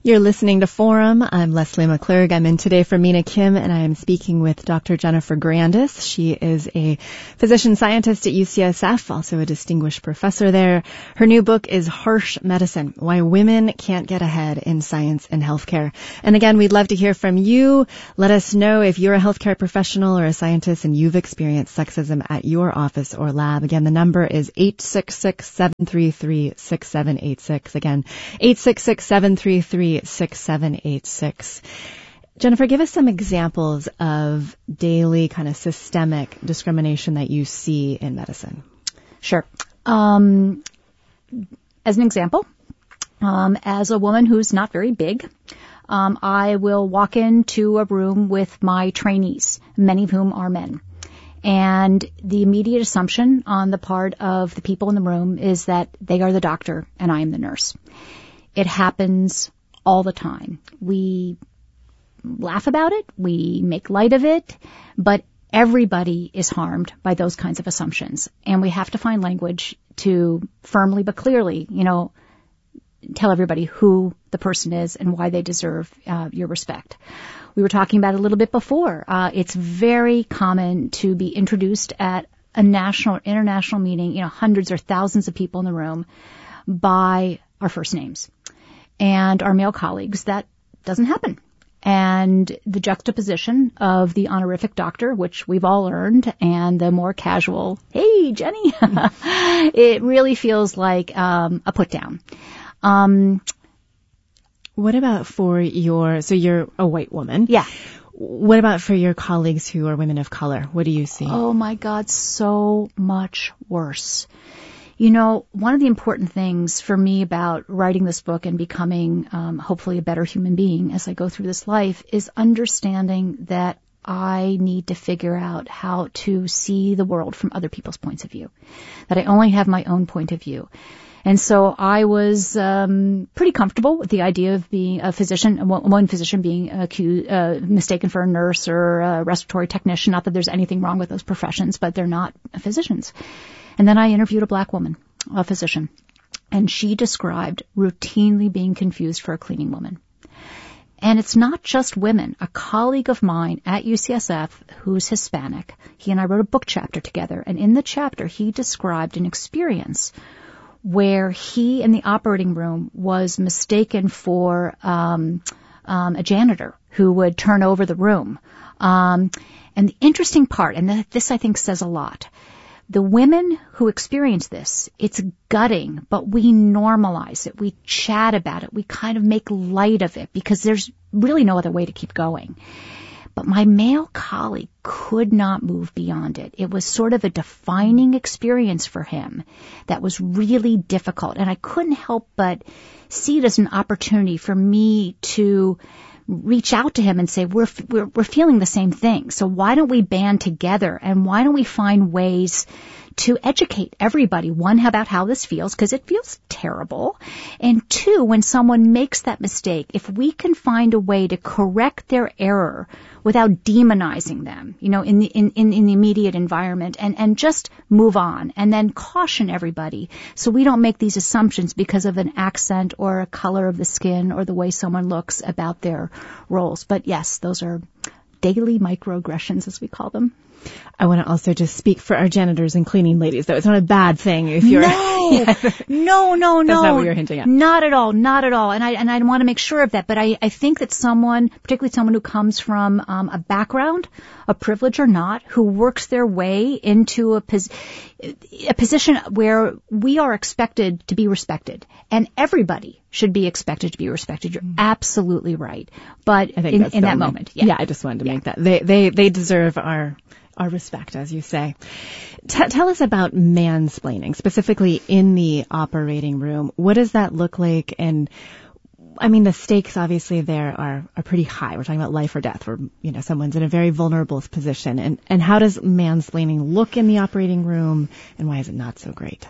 You're listening to Forum. I'm Leslie McClurg. I'm in today for Mina Kim, and I am speaking with Dr. Jennifer Grandis. She is a physician scientist at UCSF, also a distinguished professor there. Her new book is Harsh Medicine, Why Women Can't Get Ahead in Science and Healthcare. And again, we'd love to hear from you. Let us know if you're a healthcare professional or a scientist and you've experienced sexism at your office or lab. Again, the number is 866-733-6786. Again, 866-733-6786. Jennifer, give us some examples of daily kind of systemic discrimination that you see in medicine. Sure. As an example, as a woman who's not very big, I will walk into a room with my trainees, many of whom are men. And the immediate assumption on the part of the people in the room is that they are the doctor and I am the nurse. It happens all the time. We laugh about it, we make light of it, but everybody is harmed by those kinds of assumptions. And we have to find language to firmly but clearly, tell everybody who the person is and why they deserve your respect. We were talking about it a little bit before. It's very common to be introduced at a national or international meeting, hundreds or thousands of people in the room, by our first names. And our male colleagues, that doesn't happen. And the juxtaposition of the honorific doctor, which we've all earned, and the more casual, hey, Jenny, it really feels like a put down. What about so you're a white woman. Yeah. What about for your colleagues who are women of color? What do you see? Oh my God, so much worse. One of the important things for me about writing this book and becoming hopefully a better human being as I go through this life is understanding that I need to figure out how to see the world from other people's points of view, that I only have my own point of view. And so I was pretty comfortable with the idea of being a physician, one physician being mistaken for a nurse or a respiratory technician. Not that there's anything wrong with those professions, but they're not physicians. And then I interviewed a black woman, a physician, and she described routinely being confused for a cleaning woman. And it's not just women. A colleague of mine at UCSF who's Hispanic, he and I wrote a book chapter together, and in the chapter he described an experience where he in the operating room was mistaken for a janitor who would turn over the room. And the interesting part, and this I think says a lot, the women who experience this, it's gutting, but we normalize it. We chat about it. We kind of make light of it because there's really no other way to keep going. But my male colleague could not move beyond it. It was sort of a defining experience for him that was really difficult. And I couldn't help but see it as an opportunity for me to reach out to him and say, we're feeling the same thing. So why don't we band together and why don't we find ways to educate everybody, one, about how this feels, because it feels terrible. And two, when someone makes that mistake, if we can find a way to correct their error without demonizing them, in the immediate environment and just move on and then caution everybody so we don't make these assumptions because of an accent or a color of the skin or the way someone looks about their roles. But yes, those are daily microaggressions, as we call them. I want to also just speak for our janitors and cleaning ladies, though. It's not a bad thing if you're... No. That's not what you're hinting at. Not at all. And I want to make sure of that. But I think that someone, particularly someone who comes from a background, a privilege or not, who works their way into a position where we are expected to be respected. And everybody should be expected to be respected. You're absolutely right. But in that moment. Yeah, I just wanted to make that. They deserve our respect, as you say. Tell us about mansplaining, specifically in the operating room. What does that look like? And I mean, the stakes obviously there are pretty high. We're talking about life or death, where someone's in a very vulnerable position. And how does mansplaining look in the operating room, and why is it not so great?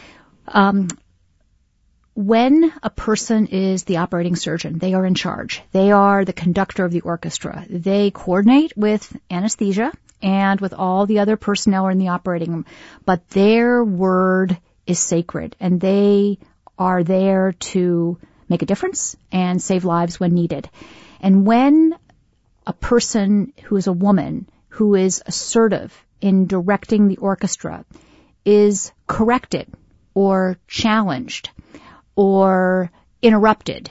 When a person is the operating surgeon, they are in charge. They are the conductor of the orchestra. They coordinate with anesthesia and with all the other personnel in the operating room, but their word is sacred, and they are there to make a difference and save lives when needed. And when a person who is a woman who is assertive in directing the orchestra is corrected or challenged or interrupted,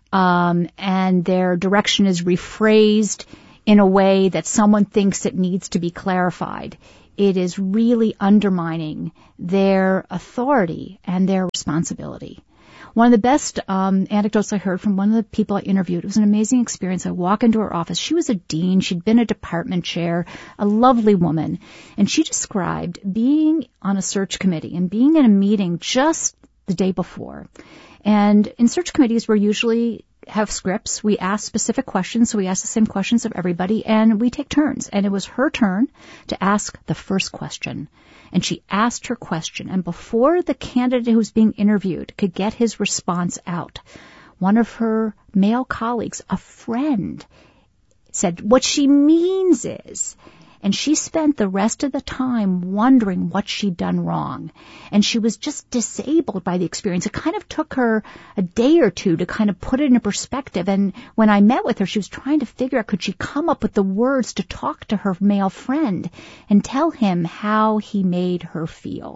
and their direction is rephrased in a way that someone thinks it needs to be clarified, it is really undermining their authority and their responsibility. One of the best anecdotes I heard from one of the people I interviewed, it was an amazing experience. I walk into her office. She was a dean. She'd been a department chair, a lovely woman. And she described being on a search committee and being in a meeting just the day before. And in search committees, we usually have scripts. We ask specific questions, so we ask the same questions of everybody, and we take turns. And it was her turn to ask the first question. And she asked her question, and before the candidate who was being interviewed could get his response out, one of her male colleagues, a friend, said, "What she means is," and she spent the rest of the time wondering what she'd done wrong. And she was just disabled by the experience. It kind of took her a day or two to kind of put it in perspective. And when I met with her, she was trying to figure out, could she come up with the words to talk to her male friend and tell him how he made her feel.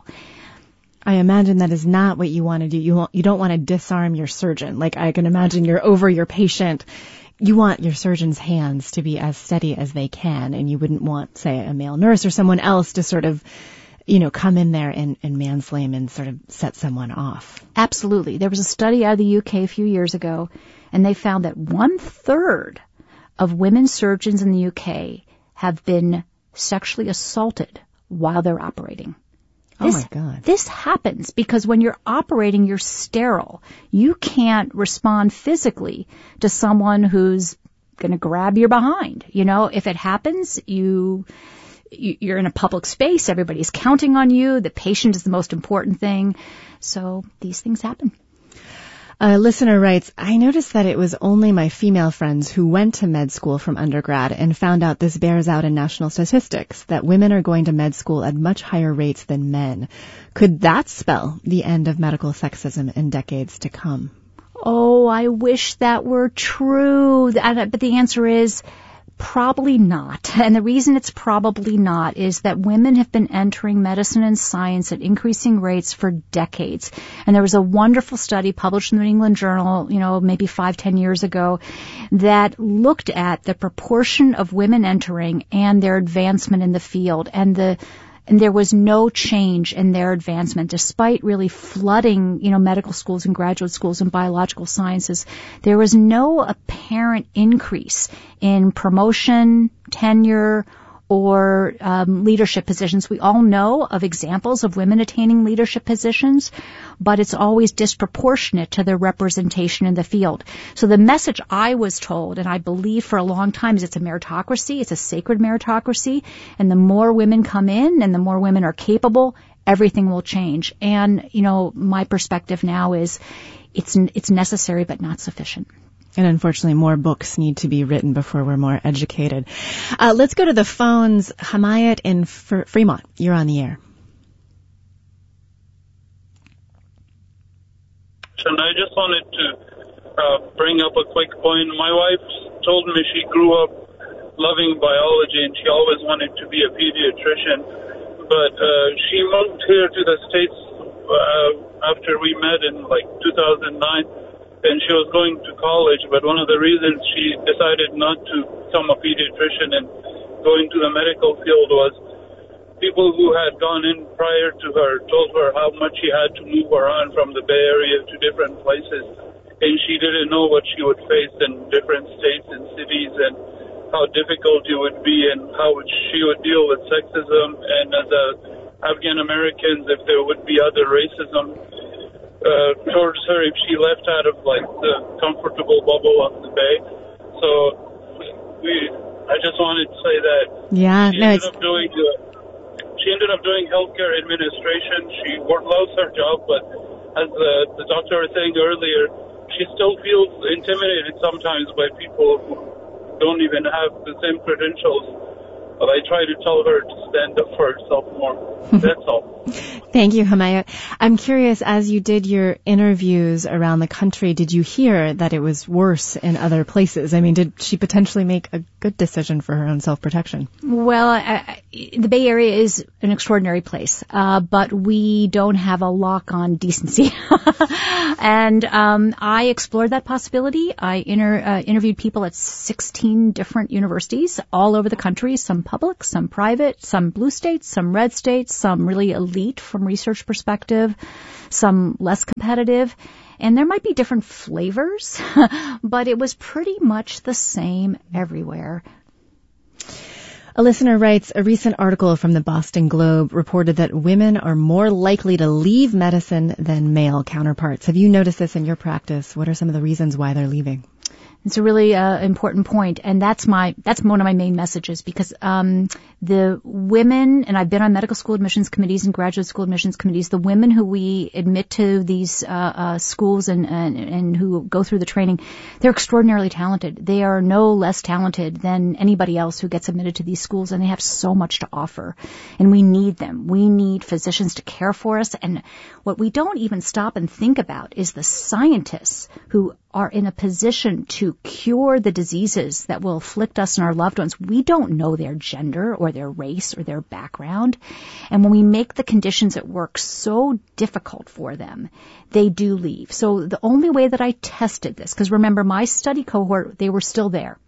I imagine that is not what you want to do. You don't want to disarm your surgeon. Like, I can imagine you're over your patient. You want your surgeon's hands to be as steady as they can, and you wouldn't want, say, a male nurse or someone else to sort of, come in there and manslame and sort of set someone off. Absolutely. There was a study out of the UK a few years ago, and they found that 1/3 of women surgeons in the UK have been sexually assaulted while they're operating. Oh my God. This happens because when you're operating, you're sterile. You can't respond physically to someone who's going to grab your behind. If it happens, you're in a public space. Everybody's counting on you. The patient is the most important thing. So these things happen. A listener writes, I noticed that it was only my female friends who went to med school from undergrad and found out this bears out in national statistics, that women are going to med school at much higher rates than men. Could that spell the end of medical sexism in decades to come? Oh, I wish that were true. But the answer is probably not. And the reason it's probably not is that women have been entering medicine and science at increasing rates for decades. And there was a wonderful study published in the New England Journal, maybe 5-10 years ago, that looked at the proportion of women entering and their advancement in the field. And there was no change in their advancement, despite really flooding, medical schools and graduate schools and biological sciences. There was no apparent increase in promotion, tenure, or leadership positions. We all know of examples of women attaining leadership positions, but it's always disproportionate to their representation in the field. So the message I was told, and I believe for a long time, is it's a meritocracy, it's a sacred meritocracy, and the more women come in and the more women are capable, everything will change. And, my perspective now is it's necessary but not sufficient. And unfortunately, more books need to be written before we're more educated. Let's go to the phones. Hamayat in Fremont, you're on the air. And I just wanted to bring up a quick point. My wife told me she grew up loving biology and she always wanted to be a pediatrician. But she moved here to the States after we met in 2009. And she was going to college, but one of the reasons she decided not to become a pediatrician and go into the medical field was people who had gone in prior to her told her how much she had to move around from the Bay Area to different places. And she didn't know what she would face in different states and cities and how difficult it would be and how she would deal with sexism. And as Afghan Americans, if there would be other racism towards her if she left out of the comfortable bubble of the Bay. So I just wanted to say that she ended up doing healthcare administration. She loves her job, but as the doctor was saying earlier, she still feels intimidated sometimes by people who don't even have the same credentials. But I try to tell her to stand up for herself more. That's all. Thank you, Humayut. I'm curious, as you did your interviews around the country, did you hear that it was worse in other places? I mean, did she potentially make a good decision for her own self-protection? Well, the Bay Area is an extraordinary place, but we don't have a lock on decency. And I explored that possibility. I interviewed people at 16 different universities all over the country, some public, some private, some blue states, some red states, some really elite from research perspective, some less competitive. And there might be different flavors, but it was pretty much the same everywhere. A listener writes, a recent article from the Boston Globe reported that women are more likely to leave medicine than male counterparts. Have you noticed this in your practice? What are some of the reasons why they're leaving? It's a really important point, and that's one of my main messages, because the women, and I've been on medical school admissions committees and graduate school admissions committees, the women who we admit to these schools and who go through the training, they're extraordinarily talented. They are no less talented than anybody else who gets admitted to these schools, and they have so much to offer, and we need them. We need physicians to care for us, and what we don't even stop and think about is the scientists who are in a position to cure the diseases that will afflict us and our loved ones. We don't know their gender or their race or their background. And when we make the conditions at work so difficult for them, they do leave. So the only way that I tested this, because remember, my study cohort, they were still there.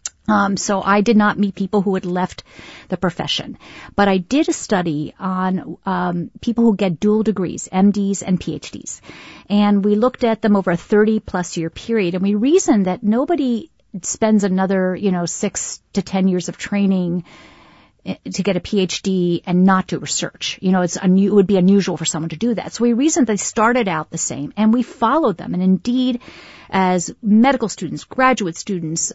So I did not meet people who had left the profession. But I did a study on people who get dual degrees, MDs and PhDs. And we looked at them over a 30-plus year period, and we reasoned that nobody spends another, 6 to 10 years of training to get a PhD and not do research. It would be unusual for someone to do that. So we reasoned they started out the same, and we followed them. And indeed, as medical students, graduate students,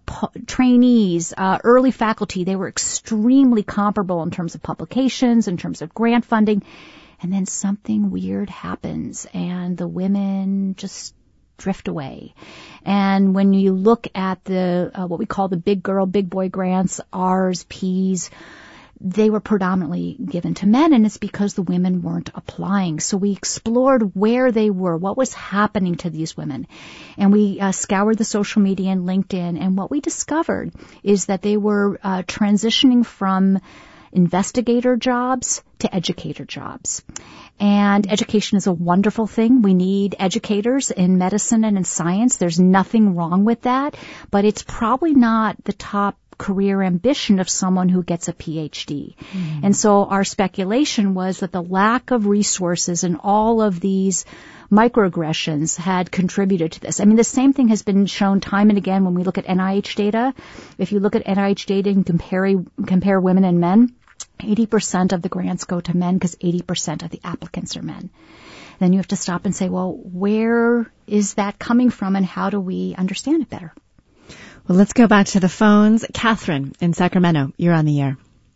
trainees, early faculty, they were extremely comparable in terms of publications, in terms of grant funding. And then something weird happens, and the women just drift away. And when you look at the what we call the big girl, big boy grants, R's, P's, they were predominantly given to men, and it's because the women weren't applying. So we explored where they were, what was happening to these women. And we scoured the social media and LinkedIn, and what we discovered is that they were transitioning from investigator jobs to educator jobs. And education is a wonderful thing. We need educators in medicine and in science. There's nothing wrong with that, but it's probably not the top career ambition of someone who gets a PhD. Mm-hmm. And so our speculation was that the lack of resources and all of these microaggressions had contributed to this. I mean, the same thing has been shown time and again when we look at NIH data. If you look at NIH data and compare women and men, 80% of the grants go to men because 80% of the applicants are men. Then you have to stop and say, well, where is that coming from and how do we understand it better? Well, let's go back to the phones. Catherine in Sacramento, you're on the air.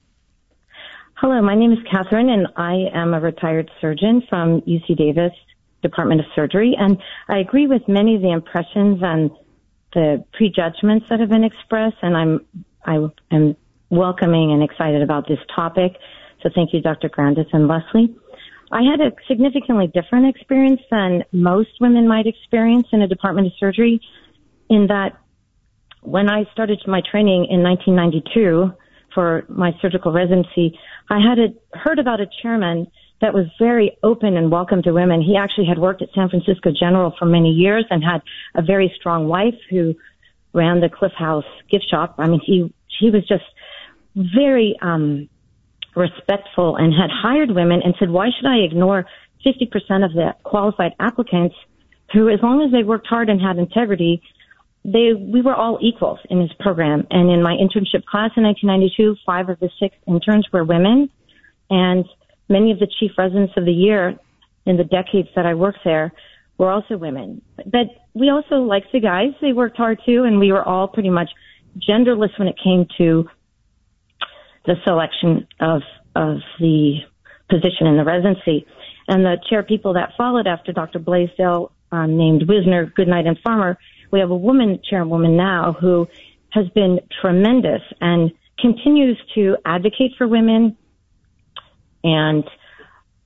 Hello, my name is Catherine, and I am a retired surgeon from UC Davis Department of Surgery. And I agree with many of the impressions and the prejudgments that have been expressed, and I am welcoming and excited about this topic. So thank you, Dr. Grandis and Leslie. I had a significantly different experience than most women might experience in a department of surgery, in that when I started my training in 1992 for my surgical residency, I had heard about a chairman that was very open and welcome to women. He actually had worked at San Francisco General for many years and had a very strong wife who ran the Cliff House gift shop. I mean, he was just very respectful and had hired women and said, why should I ignore 50% of the qualified applicants who, as long as they worked hard and had integrity, we were all equals in his program. And in my internship class in 1992, 5 of the 6 interns were women, and many of the chief residents of the year in the decades that I worked there were also women. But we also liked the guys. They worked hard too, and we were all pretty much genderless when it came to the selection of the position in the residency. And the chair people that followed after Dr. Blaisdell, named Wisner, Goodnight, and Farmer, we have a chairwoman now who has been tremendous and continues to advocate for women and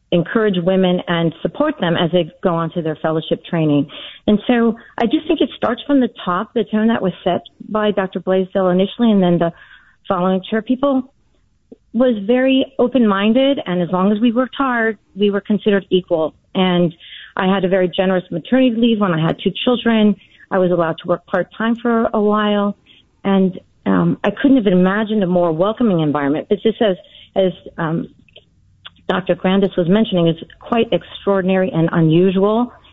encourage women and support them as they go on to their fellowship training. And so I just think it starts from the top, the tone that was set by Dr. Blaisdell initially, and then the following chair people was very open-minded, and as long as we worked hard, we were considered equal. And I had a very generous maternity leave when I had 2 children. I was allowed to work part-time for a while, and I couldn't have imagined a more welcoming environment. But just as Dr. Grandis was mentioning, is quite extraordinary and unusual